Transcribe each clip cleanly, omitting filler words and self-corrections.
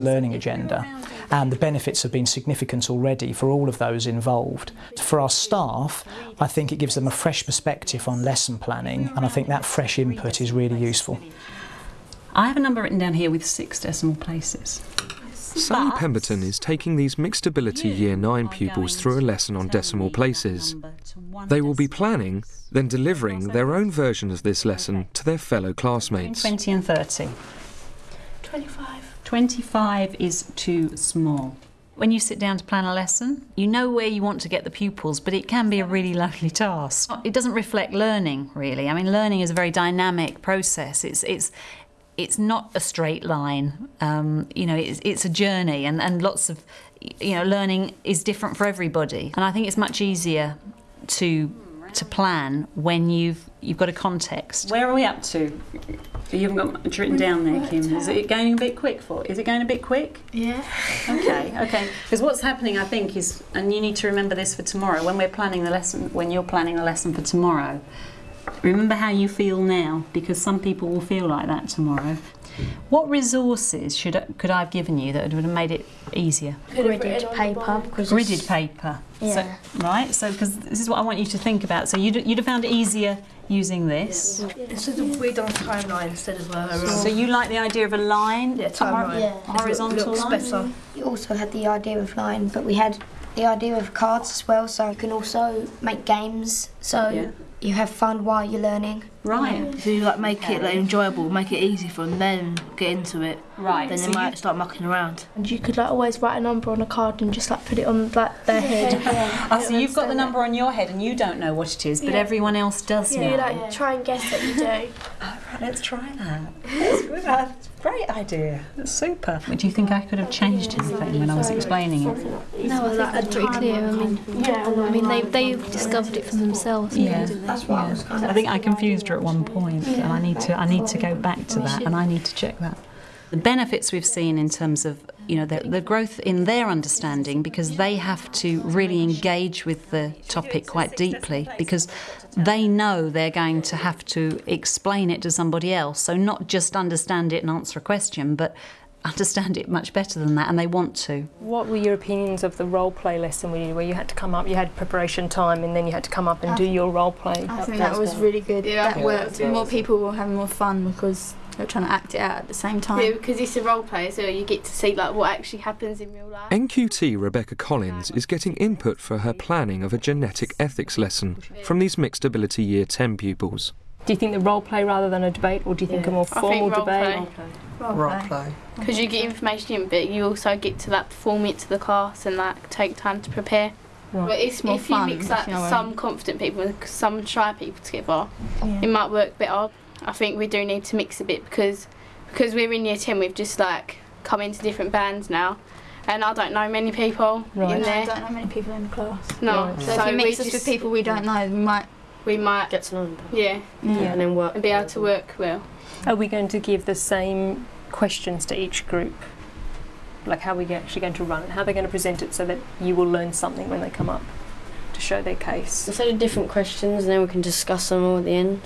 learning agenda, and the benefits have been significant already for all of those involved. For our staff, I think it gives them a fresh perspective on lesson planning, and I think that fresh input is really useful. I have a number written down here with 6 decimal places. Sally Pemberton is taking these mixed ability Year 9 pupils through a lesson on decimal places. They will be planning, then delivering their own version of this lesson to their fellow classmates. 20 and 30. 25. 25 is too small. When you sit down to plan a lesson, you know where you want to get the pupils, but it can be a really lonely task. It doesn't reflect learning, really. I mean, learning is a very dynamic process. It's not a straight line. You know, it's a journey, and lots of, you know, learning is different for everybody. And I think it's much easier to plan when you've got a context. Where are we up to? You haven't got much written down there, Kim. Is it going a bit quick Is it going a bit quick? Yeah. Okay. Because what's happening, I think, is, and you need to remember this for tomorrow, when we're planning the lesson, when you're planning the lesson for tomorrow, remember how you feel now, because some people will feel like that tomorrow. What resources could I have given you that would have made it easier? Gridded paper. Gridded paper. Yeah. So because this is what I want you to think about. So you'd have found it easier using this. Instead of we'd done a timeline instead of a So you like the idea of a line? Yeah, timeline. Yeah. Horizontal line? Better. We also had the idea of line, but we had the idea of cards as well, so you can also make games, so you have fun while you're learning. Right. So you like make it like enjoyable, make it easy for them, then get into it. Right. Then so they might start mucking around. And you could like always write a number on a card and just like put it on like their head. So you've got the number on your head and you don't know what it is, but everyone else does know. You like try and guess what you do. Right, let's try that. That's good. That's a great idea. That's super. But do you think I could have changed anything when I was explaining it? No, I think that's pretty clear. I mean, they discovered it for themselves. Yeah, that's what I was kind of. I think I confused her at one point, and I need to go back to that, and I need to check that. The benefits we've seen in terms of, you know, the growth in their understanding, because they have to really engage with the topic quite deeply, because they know they're going to have to explain it to somebody else. So not just understand it and answer a question, but understand it much better than that, and they want to. What were your opinions of the role play lesson where you had to come up, you had preparation time and then you had to come up and do your role play? I think that was really good. Yeah. That worked. More people will have more fun because they're trying to act it out at the same time. Yeah, because it's a role play, so you get to see like what actually happens in real life. NQT Rebecca Collins is getting input for her planning of a genetic ethics lesson from these mixed ability Year 10 pupils. Do you think the role play rather than a debate, or do you think a more formal debate? Role play. Because you get information in, but you also get to like perform it to the class and like take time to prepare. Right. But if you mix like some confident people and some shy people together, it might work better. I think we do need to mix a bit because we're in Year 10, we've just like come into different bands now, and I don't know many people in there. I don't know many people in the class. No. Right. So if you mix us with people we don't know, we might get to know them. Yeah. And then work. And be able to work well. Are we going to give the same questions to each group? Like how are we actually going to run it? How are they going to present it so that you will learn something when they come up to show their case? Instead of different questions, and then we can discuss them all at the end.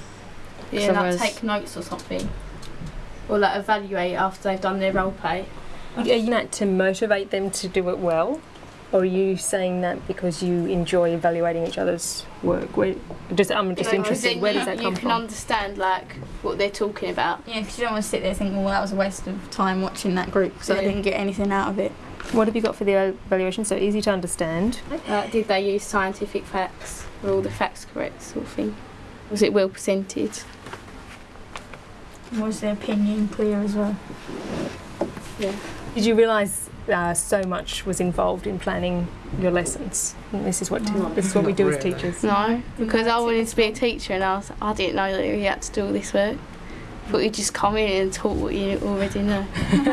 Yeah, like take notes or something. Or like evaluate after they've done their role play. Are you that to motivate them to do it well? Or are you saying that because you enjoy evaluating each other's work? I'm just interested, where does that come from? You can understand like what they're talking about. Yeah, because you don't want to sit there thinking, well, that was a waste of time watching that group because I didn't get anything out of it. What have you got for the evaluation? So easy to understand. Did they use scientific facts? Were all the facts correct, sort of thing? Was it well presented? Was their opinion clear as well? Yeah. Did you realise so much was involved in planning your lessons? And this is what we do as teachers. No, because I wanted to be a teacher and I didn't know that we had to do all this work. But you just come in and talk what you already know.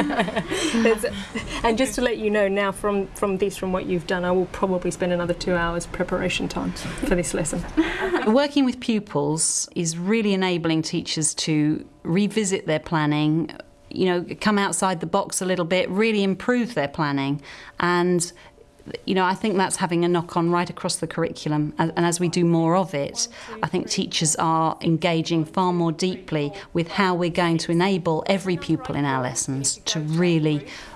And just to let you know now from what you've done, I will probably spend another 2 hours preparation time for this lesson. Working with pupils is really enabling teachers to revisit their planning, you know, come outside the box a little bit, really improve their planning. And you know, I think that's having a knock-on right across the curriculum, and as we do more of it, I think teachers are engaging far more deeply with how we're going to enable every pupil in our lessons to really